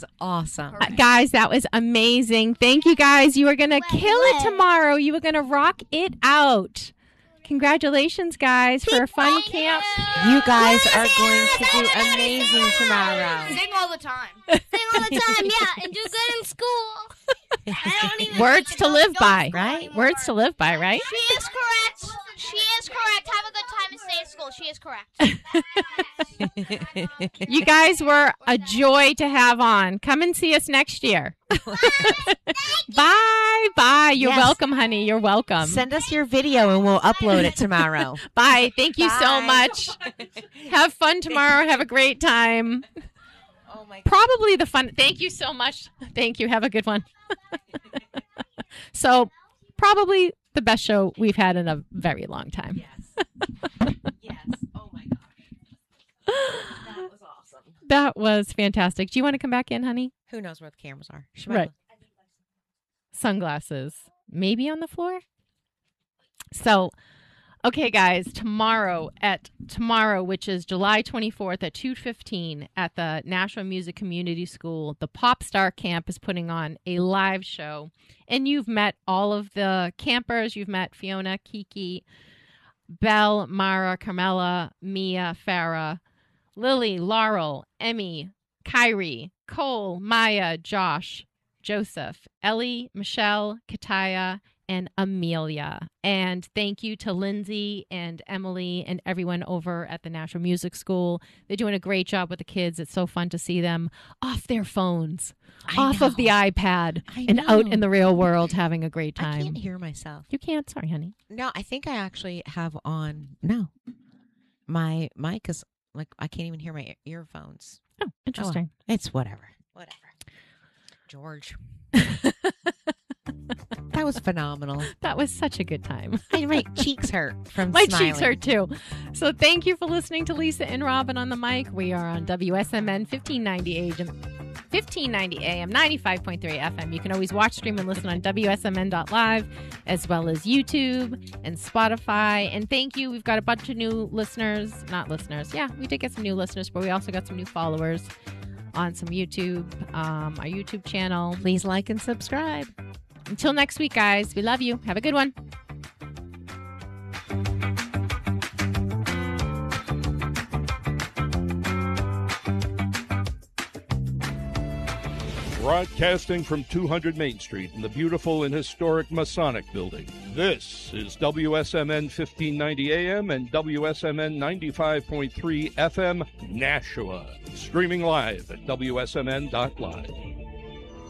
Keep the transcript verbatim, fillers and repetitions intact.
was awesome. Uh, guys, that was amazing. Thank you, guys. You are going to kill it tomorrow. You are going to rock it out. Congratulations, guys, for a fun camp. You guys are going to do amazing tomorrow. Sing all the time. Sing all the time, yeah, and do good in school. I don't even Words to live by, right? Words to live by, right? She is correct. She is correct. Have a good time and stay at school. She is correct. You guys were a joy to have on. Come and see us next year. Bye. Bye. You're Yes. welcome, honey. You're welcome. Send us your video and we'll upload it tomorrow. Bye. Thank you so Bye. much. Have fun tomorrow. Have a great time. Oh my God. Probably the fun. Thank you so much. Thank you. Have a good one. So, probably the best show we've had in a very long time. Yes. Yes. Oh my gosh. That was awesome. That was fantastic. Do you want to come back in, honey? Who knows where the cameras are? She Right. might- Sunglasses. Maybe on the floor? So, okay, guys, tomorrow at tomorrow, which is July twenty-fourth at two fifteen at the National Music Community School, the Pop Star Camp is putting on a live show. And you've met all of the campers. You've met Fiona, Kiki, Belle, Mara, Carmela, Mia, Farah, Lily, Laurel, Emmy, Kyrie, Cole, Maya, Josh, Joseph, Ellie, Michelle, Kataya, and Amelia. And thank you to Lindsay and Emily and everyone over at the National Music School. They're doing a great job with the kids. It's so fun to see them off their phones, I off know. of the iPad, I and out know. in the real world having a great I time. can't hear myself. You can't? Sorry, honey. No, I think I actually have on. No, my mic is like I can't even hear my ear- earphones. Oh, interesting. Oh, it's whatever. Whatever. George. That was phenomenal. That was such a good time. I, my cheeks hurt from My smiling. cheeks hurt too. So thank you for listening to Lisa and Robin on the mic. We are on W S M N fifteen ninety A M, fifteen ninety A M, ninety-five point three F M. You can always watch, stream, and listen on W S M N dot live, as well as YouTube and Spotify. And thank you. We've got a bunch of new listeners. Not listeners. Yeah, we did get some new listeners, but we also got some new followers on some YouTube, um, our YouTube channel. Please like and subscribe. Until next week, guys. We love you. Have a good one. Broadcasting from two hundred Main Street in the beautiful and historic Masonic Building. This is W S M N fifteen ninety A M and W S M N ninety-five point three F M, Nashua. Streaming live at W S M N dot live.